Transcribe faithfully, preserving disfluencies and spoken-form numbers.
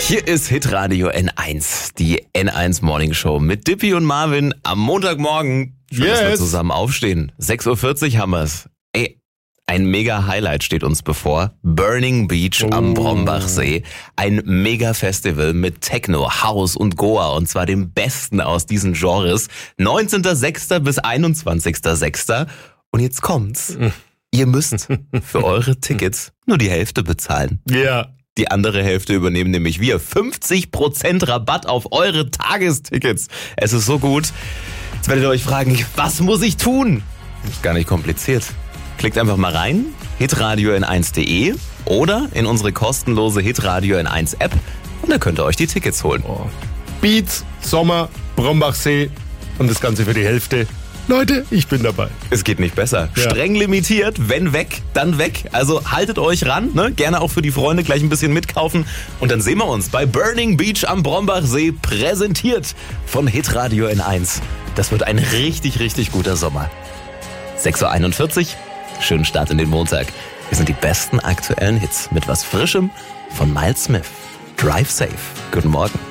Hier ist Hitradio N eins, die N eins Morning Show mit Dippy und Marvin am Montagmorgen. Schön, yes. dass wir zusammen aufstehen. sechs Uhr vierzig haben wir's. Ey, ein mega Highlight steht uns bevor. Burning Beach oh. am Brombachsee. Ein Mega-Festival mit Techno, House und Goa. Und zwar dem Besten aus diesen Genres. neunzehnter sechster bis einundzwanzigster sechster Und jetzt kommt's. Ihr müsst für eure Tickets nur die Hälfte bezahlen. Ja. Die andere Hälfte übernehmen nämlich wir. fünfzig Prozent Rabatt auf eure Tagestickets. Es ist so gut. Jetzt werdet ihr euch fragen, was muss ich tun? Ist gar nicht kompliziert. Klickt einfach mal rein, hitradio n eins punkt de oder in unsere kostenlose Hitradio N eins App und da könnt ihr euch die Tickets holen. Oh. Beats, Sommer, Brombachsee und das Ganze für die Hälfte. Leute, ich bin dabei. Es geht nicht besser. Ja. Streng limitiert, wenn weg, dann weg. Also haltet euch ran, ne? Gerne auch für die Freunde gleich ein bisschen mitkaufen. Und dann sehen wir uns bei Burning Beach am Brombachsee, präsentiert von Hitradio N eins. Das wird ein richtig, richtig guter Sommer. sechs Uhr einundvierzig, schönen Start in den Montag. Wir sind die besten aktuellen Hits mit was Frischem von Miles Smith. Drive safe. Guten Morgen.